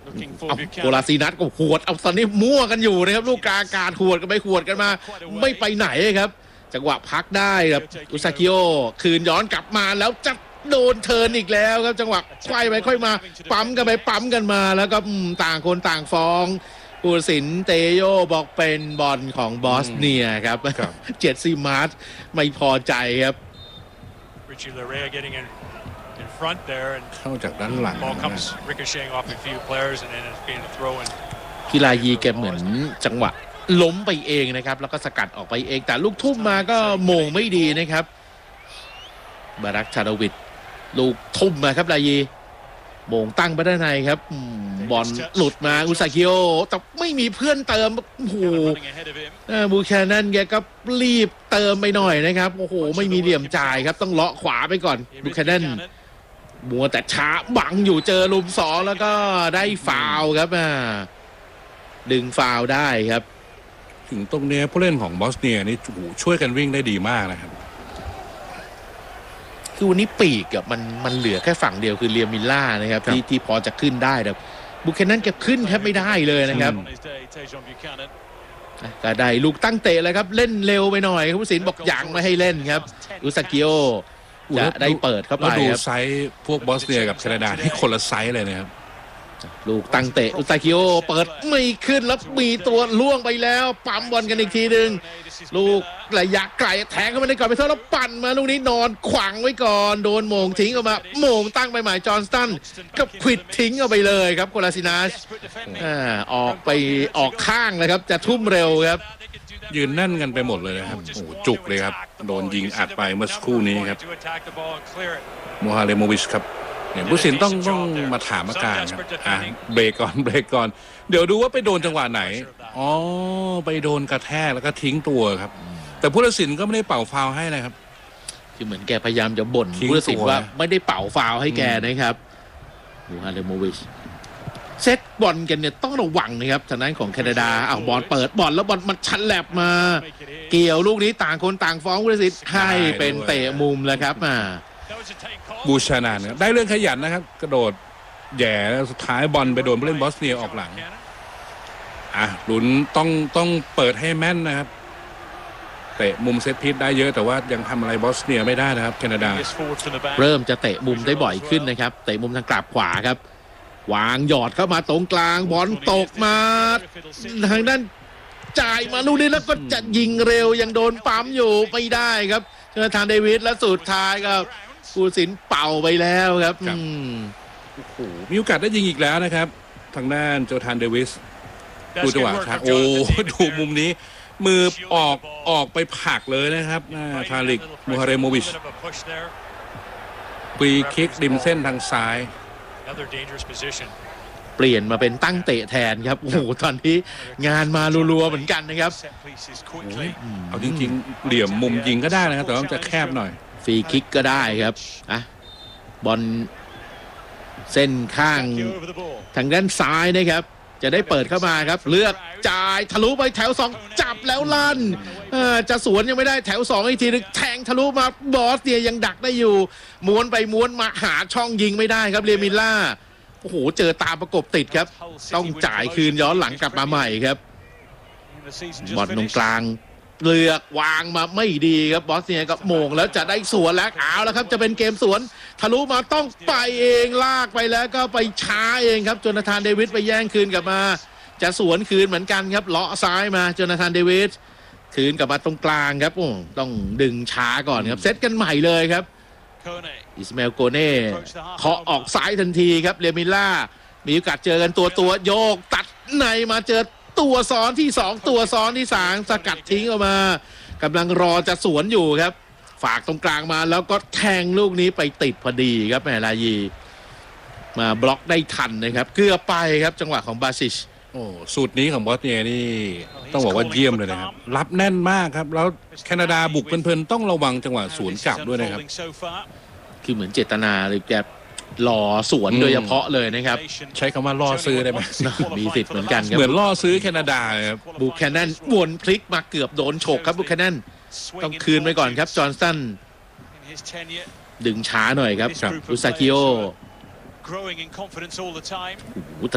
โกลาซีนัสก็หวดเอาตอนนี้มั่วกันอยู่นะครับลูกกลางอากาศหวดกันไปหวดกันมาไม่ไปไหนครับจังหวะพักได้ครับอุซากิโอคืนย้อนกลับมาแล้วจะโดนเทิร์นอีกแล้วครับจังหวะไขว้ไปค่อยมาปั๊มกันไปปั๊มกันมาแล้วก็ต่างคนต่างฟ้องผู้ตัดสินเตโยบอกเป็นบอลของบอสเนียครับเจสซี่มาร์ตไม่พอใจครับเข้าจากด้านหลังพิลายีแกเหมือนจังหวะล้มไปเองนะครับแล้วก็สกัดออกไปเองแต่ลูกทุ่มมาก็โมงไม่ดีนะครับบารักชาดวิดลูกทุ่มมาครับลายีโมงตั้งไปด้านในครับบอลหลุดมาอุซากิโอแต่ไม่มีเพื่อนเติมโอ้โหบูแคนนันแกก็รีบเติมไปหน่อยนะครับโอ้โหไม่มีเหลี่ยมจ่ายครับต้องเลาะขวาไปก่อนบูแคนนันมัวแต่ช้าบังอยู่เจอลุมสองแล้วก็ได้ฟาวล์ครับดึงฟาวล์ได้ครับถึงตรงนี้ผู้เล่นของบอสเนียนี่ช่วยกันวิ่งได้ดีมากนะครับคือวันนี้ปีกกับมันเหลือแค่ฝั่งเดียวคือเรียมิลล่านะครับที่พอจะขึ้นได้แต่บุคเคนั้นแกขึ้นแทบไม่ได้เลยนะครับก็ได้ลูกตั้งเตะเลยครับเล่นเร็วไปหน่อยผู้ตัดสินบอกยังไม่ให้เล่นครับอุซากิโอจะได้เปิดเข้าไปดูไซส์พวกบอสเนียกับแคนาดาที่คนละไซส์เลยนะครับลูกตั้งเตะอุซากิโอเปิดไม่ขึ้นแล้วมีตัวล่วงไปแล้วปั๊มบอลกันอีกทีหนึ่งลูกระยะไกลแทงเข้ามาในก่อนไปเท่าแล้วปั่นมาลูกนี้นอนขวางไว้ก่อนโดนโมงทิ้งออกมาโมงตั้งไปหมายจอห์นสตันก็ขวิดทิ้งเอาไปเลยครับโคลาซินัสออกข้างเลยครับจะทุ่มเร็วครับยืนแน่นกันไปหมดเลยนะครับโอ้จุกเลยครับโดนยิงอัดไปเมื่อสักครู่นี้ครับโมฮาเลโมวิชครับผู้ตัดสินต้องมาถามอาการครับเบรกก่อนเดี๋ยวดูว่าไปโดนจังหวะไหนอ๋อไปโดนกระแทกแล้วก็ทิ้งตัวครับแต่ผู้ตัดสินก็ไม่ได้เป่าฟาวล์ให้นะครับคือเหมือนแกพยายามจะบ่นผู้ตัดสินว่าไม่ได้เป่าฟาวล์ให้แกนะครับมูฮาเลโมวิชเซตบอลกันเนี่ยต้องระวังนะครับทางด้านของแคนาดาเอาบอลเปิดบอลแล้วบอลมันชันแลบมาเกี่ยวลูกนี้ต่างคนต่างฟ้องผู้ตัดสินให้เป็นเตะมุมแล้วครับบูชานานได้เรื่องขยันนะครับกระโดดแย่แล้วสุดท้ายบอลไปโดนผู้เล่นบอสเนียออกหลังลุ้นต้องเปิดให้แม่นนะครับเตะมุมเซตพีซได้เยอะแต่ว่ายังทำอะไรบอสเนียไม่ได้นะครับแคนาดาเริ่มจะเตะมุมได้บ่อยขึ้นนะครับเตะมุมทางกลับขวาครับวางหยอดเข้ามาตรงกลางบอลตกมาทางด้านจ่ายมาลูกนี้แล้วก็จะยิงเร็วยังโดนปั๊มอยู่ไม่ได้ครับโจนาธานเดวิสและสุดท้ายก็ผู้ตัดสินเป่าไปแล้วครับโอ้โหมีโอกาสได้ยิงอีกแล้วนะครับทางด้านโจนาธานเดวิสดูจังหวะครับโอ้ดูมุมนี้มือออกไปผลักเลยนะครับทาริกมูฮาเรโมวิชฟรีคิกริมเส้นทางซ้ายเปลี่ยนมาเป็นตั้งเตะแทนครับโอ้โหตอนนี้งานมารัวๆเหมือนกันนะครับเอาจริงๆเหลี่ยมมุมยิงก็ได้นะครับแต่ว่าจะแคบหน่อยฟรีคิกก็ได้ครับบอลเส้นข้างทางด้านซ้ายนะครับจะได้เปิดเข้ามาครับเลือกจ่ายทะลุไปแถว2จับแล้วลั่นจะสวนยังไม่ได้แถว2อีกทีนึงแทงทะลุมาบอสเนี่ยยังดักได้อยู่ม้วนไปม้วนมาหาช่องยิงไม่ได้ครับเรมิลล่าโอ้โหเจอตามประกบติดครับต้องจ่ายคืนย้อนหลังกลับมาใหม่ครับบอลตรงกลางเลือกวางมาไม่ดีครับบอสเนียก็โมงแล้วจะได้สวนแล้วเอาแล้วครับจะเป็นเกมสวนทะลุมาต้องไปเองลากไปแล้วก็ไปช้าเองครับโจนาธานเดวิสไปแย่งคืนกลับมาจะสวนคืนเหมือนกันครับเลาะซ้ายมาโจนาธานเดวิสคืนกลับมาตรงกลางครับต้องดึงช้าก่อนครับเซตกันใหม่เลยครับอิสมาเอลโกเน่เคาะออกซ้ายทันทีครับเรมิลล่ามีโอกาสเจอกันตัวโยกตัดในมาเจอตัวซ้อนที่2ตัวซ้อนที่3สกัดทิ้งออกมากำลังรอจะสวนอยู่ครับฝากตรงกลางมาแล้วก็แทงลูกนี้ไปติดพอดีครับแมลายีมาบล็อกได้ทันนะครับเกือบไปครับจังหวะของบาซิชสูตรนี้ของบอสเนียนี่ต้องบอกว่าเยี่ยมเลยนะครับรับแน่นมากครับแล้วแคนาดาบุกเพลินๆต้องระวังจังหวะสวนกลับด้วยนะครับคือเหมือนเจตนาเลยแกรอสวนโดยเฉพาะเลยนะครับใช้คำว่าล่อซื้อได้ไหมมีสิทธิ์เหมือนกันครับเหมือนล่อซื้อแคนาดาครับบูแคนนันวนพลิกมาเกือบโดนโฉกครับบูแคนนันต้องคืนไปก่อนครับจอห์นสันดึงช้าหน่อยครับอุซากิโอ